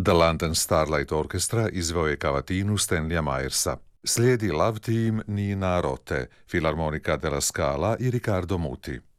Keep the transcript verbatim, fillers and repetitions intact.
The London Starlight Orchestra izveo je kavatinu Stanleya Myersa. Slijedi Love Team Nina Rote, Filarmonika della Scala i Riccardo Muti.